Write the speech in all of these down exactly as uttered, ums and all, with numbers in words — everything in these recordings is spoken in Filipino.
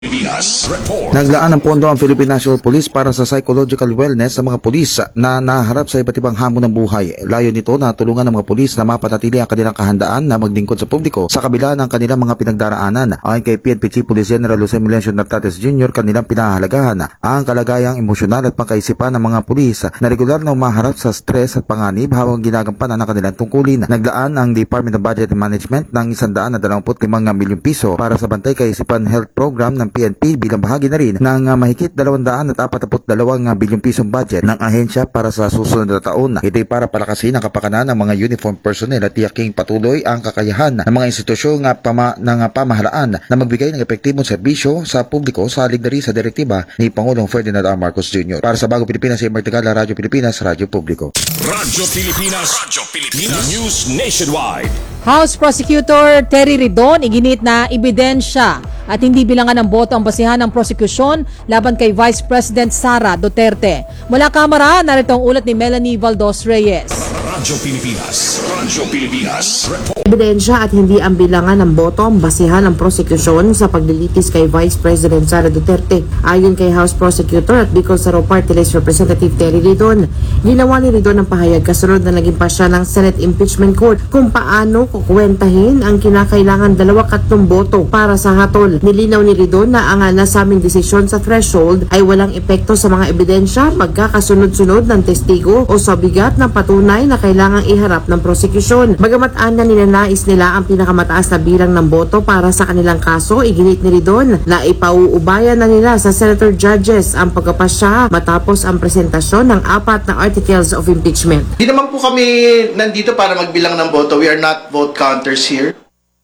Naglaan ng pondo ang Philippine National Police para sa psychological wellness sa mga pulis na naharap sa iba't ibang hamon ng buhay. Layo nito na tulungan ng mga pulis na mapanatili ang kanilang kahandaan na maglingkod sa publiko sa kabila ng kanilang mga pinagdaraanan. Ayon kay P N P Chief Police General Jose Melencio Nartates Junior, kanilang pinahahalagahan ang kalagayang emosyonal at pangkaisipan ng mga pulis na regular na umaharap sa stress at panganib habang ginagampanan ang kanilang tungkulin. Naglaan ang Department of Budget and Management ng one hundred twenty-five milyong piso para sa Bantay Kaisipan Health Program ng P N P bilang bahagi na rin ng uh, mahigit two hundred forty-two bilyong pisong budget ng ahensya para sa susunod na taon. Ito'y para palakasin ang kapakanan ng mga uniform personnel at tiyaking patuloy ang kakayahan ng mga institusyong uh, pama, ng uh, pamahalaan na magbigay ng epektibong serbisyo sa publiko sa halig na rin sa direktiba ni Pangulong Ferdinand R. Marcos Junior Para sa Bagong Pilipinas, si Martigala, Radyo Pilipinas, Radyo Publiko. Radyo Pilipinas, Radyo Pilipinas, News Nationwide. House Prosecutor Terry Ridon iginit na ebidensya at hindi bilangan ng boto ang basihan ng prosekusyon laban kay Vice President Sara Duterte. Mula Kamara, narito ang ulat ni Melanie Valdos Reyes. Radyo Pilipinas, Radyo Pilipinas, report. Ebidensya at hindi ang bilangan ng boto ang basihan ng prosekusyon sa paglilitis kay Vice President Sara Duterte. Ayon kay House Prosecutor at Bicol Saro Party List Representative Terry Ridon, ginawa ni Ridon ang pahayag kasunod na naging pasya ng Senate Impeachment Court kung paano kukwentahin ang kinakailangan dalawa katlong boto para sa hatol. Nilinaw ni Ridon na ang nasabing desisyon sa threshold ay walang epekto sa mga ebidensya, magkakasunod-sunod ng testigo o sa bigat ng patunay na kailangang iharap ng prosekusyon. Bagamat anya ninanais nila ang pinakamataas na bilang ng boto para sa kanilang kaso, iginit ni Ridon na ipauubayan na nila sa senator judges ang pagkapasya matapos ang presentasyon ng apat na articles of impeachment. Di naman po kami nandito para magbilang ng boto. We are not vote counters here.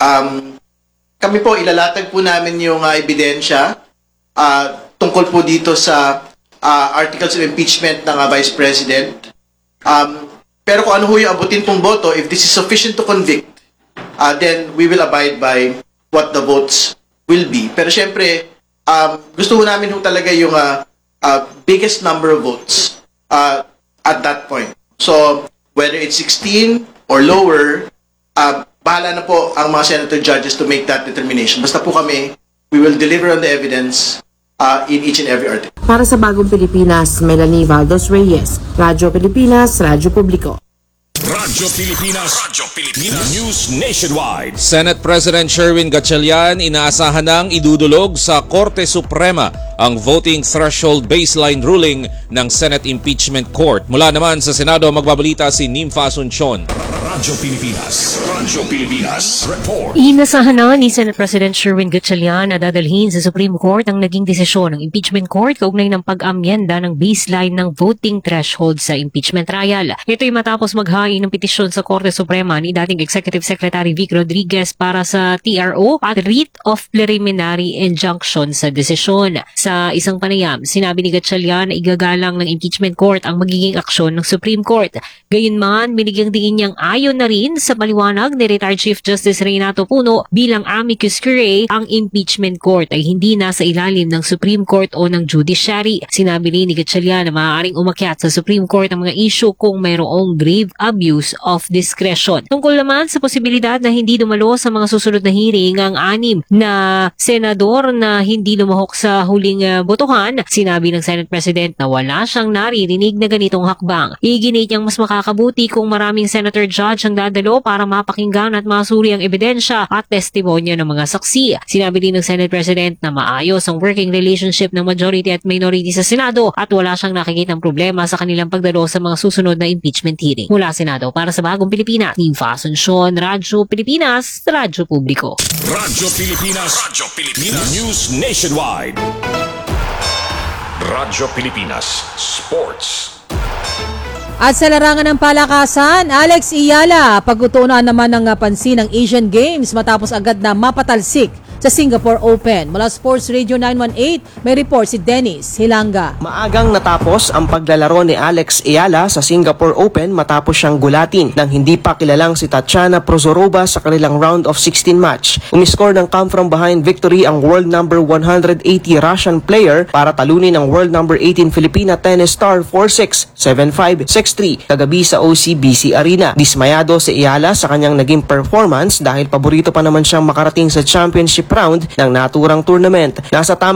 Um, kami po, ilalatag po namin yung uh, ebidensya uh, tungkol po dito sa uh, articles of impeachment ng uh, Vice President. Um, pero kung ano ho yung abutin pong boto, if this is sufficient to convict, uh, then we will abide by what the votes will be. Pero syempre, um, gusto ho namin ho talaga yung uh, uh, biggest number of votes uh, at that point. So, whether it's sixteen or lower, uh, bahala na po ang mga senator judges to make that determination. Basta po kami, we will deliver on the evidence uh, in each and every article. Para sa Bagong Pilipinas, Melanie Valdos Reyes, Radyo Pilipinas, Radyo Publiko. Radyo Pilipinas, Radyo Pilipinas, News Nationwide. Senate President Sherwin Gatchalian inaasahan ng idudulog sa Korte Suprema ang voting threshold baseline ruling ng Senate Impeachment Court. Mula naman sa Senado, magbabalita si Nympha Asuncion. Radyo Pilipinas, Radyo Pilipinas, report. Inasahan na ni Senate President Sherwin Gatchalian na dadalhin sa Supreme Court ang naging desisyon ng Impeachment Court kaugnay ng pag-amyenda ng baseline ng voting threshold sa impeachment trial. Ito'y matapos maghain ng petisyon sa Korte Suprema ni dating Executive Secretary Vic Rodriguez para sa T R O at writ of preliminary injunction sa desisyon. Sa isang panayam, sinabi ni Gatchalian na igagalang ng Impeachment Court ang magiging aksyon ng Supreme Court. Gayunman, binigyang diin niyang ayon na rin sa paliwanag ni Retired Chief Justice Renato Puno bilang amicus curiae, ang Impeachment Court ay hindi nasa ilalim ng Supreme Court o ng Judiciary. Sinabi rin ni Gatchalian na maaaring umakyat sa Supreme Court ang mga issue kung mayroong grave abuse of discretion. Tungkol naman sa posibilidad na hindi dumalo sa mga susunod na hearing ang anim na senador na hindi lumahok sa huling uh, botohan, sinabi ng Senate President na wala siyang naririnig na ganitong hakbang. Iginit niyang mas makakabuti kung maraming senator judge ang dadalo para mapakinggan at masuri ang ebidensya at testimonya ng mga saksi. Sinabi din ng Senate President na maayos ang working relationship ng majority at minority sa Senado at wala siyang nakikitang problema sa kanilang pagdalo sa mga susunod na impeachment hearing. Mula Senado, para sa Bagong Pilipinas, Nympha Asuncion, Radyo Pilipinas, Radyo Publiko. Radyo Pilipinas, Radyo Pilipinas, News Nationwide. Radyo Pilipinas, Sports. At sa larangan ng palakasan, Alex Iyala, pagtutunan naman ng pansin ng Asian Games matapos agad na mapatalsik sa Singapore Open. Mula Sports Radio nine one eight, may report si Dennis Hilanga. Maagang natapos ang paglalaro ni Alex Iyala sa Singapore Open matapos siyang gulatin ng hindi pa kilalang si Tatiana Prozorova sa kanilang round of sixteen match. Umiskor ng come from behind victory ang world number one hundred eighty Russian player para talunin ang world number eighteen Filipina tennis star four six, seven five, six three kagabi sa O C B C Arena. Dismayado si Iyala sa kanyang naging performance dahil paborito pa naman siyang makarating sa championship championship round ng naturang tournament. Nasa tamang